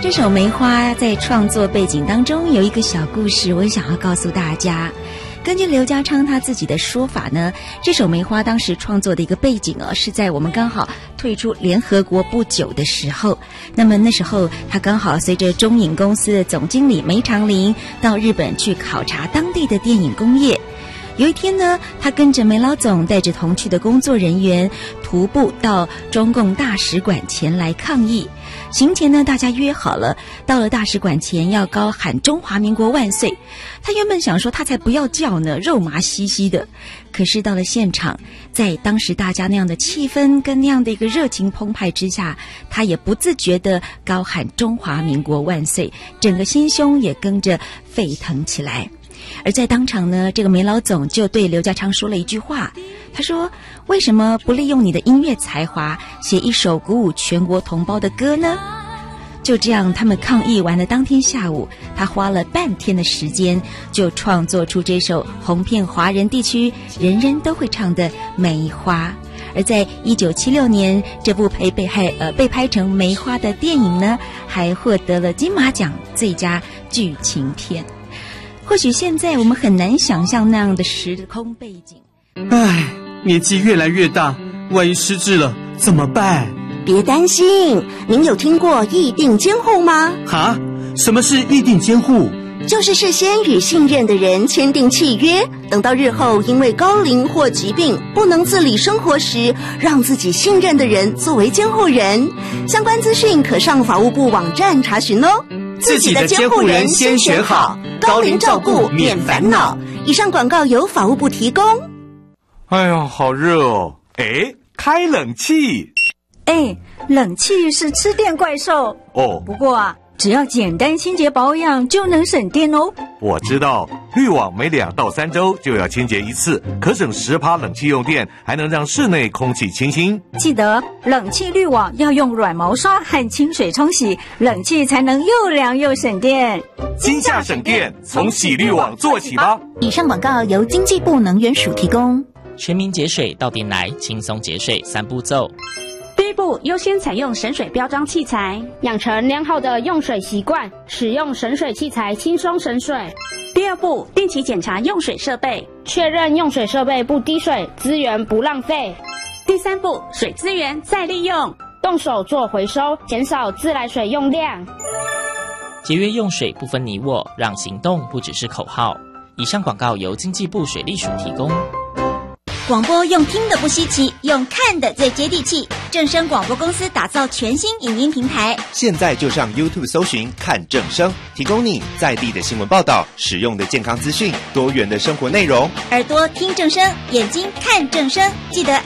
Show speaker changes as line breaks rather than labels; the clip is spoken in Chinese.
这首《梅花》在创作背景当中有一个小故事，我想要告诉大家。根据刘家昌他自己的说法呢，这首《梅花》当时创作的一个背景是在我们刚好退出联合国不久的时候。那么那时候他刚好随着中影公司的总经理梅长林到日本去考察当地的电影工业。有一天呢，他跟着梅老总带着同去的工作人员徒步到中共大使馆前来抗议。行前呢，大家约好了，到了大使馆前要高喊中华民国万岁。他原本想说他才不要叫呢，肉麻兮兮的。可是到了现场，在当时大家那样的气氛跟那样的一个热情澎湃之下，他也不自觉地高喊中华民国万岁，整个心胸也跟着沸腾起来。而在当场呢，这个梅老总就对刘家昌说了一句话，他说：为什么不利用你的音乐才华写一首鼓舞全国同胞的歌呢？就这样，他们抗议完的当天下午，他花了半天的时间就创作出这首红遍华人地区人人都会唱的《梅花》。而在1976年，这部被拍成梅花的电影呢，还获得了金马奖最佳剧情片。或许现在我们很难想象那样的时空背景。
唉，年纪越来越大，万一失智了怎么办？
别担心，您有听过议定监护吗？
哈？什么是议定监护？
就是事先与信任的人签订契约，等到日后因为高龄或疾病不能自理生活时，让自己信任的人作为监护人。相关资讯可上法务部网站查询哦。
自己的监护人先选好，高龄照顾免烦恼。
以上广告由法务部提供。
哎呀，好热哦！哎，开冷气。
哎，冷气是吃电怪兽
哦。
不过只要简单清洁保养就能省电哦。
我知道，滤网每2到3周就要清洁一次，可省10%冷气用电，还能让室内空气清新。
记得冷气滤网要用软毛刷和清水冲洗，冷气才能又凉又省电。
今夏省电，从洗滤网做起吧。
以上广告由经济部能源署提供。
全民节水到店来，轻松节水3步骤。
第一步，优先采用省水标章器材，养成良好的用水习惯，使用省水器材轻松省水。第二步，定期检查用水设备，确认用水设备不滴水，资源不浪费。第三步，水资源再利用，动手做回收，减少自来水用量。
节约用水不分你我，让行动不只是口号。以上广告由经济部水利署提供。
广播用听的不稀奇，用看的最接地气。正声广播公司打造全新影音平台，
现在就上 YouTube 搜寻看正声，提供你在地的新闻报道、实用的健康资讯、多元的生活内容。
耳朵听正声，眼睛看正声，记得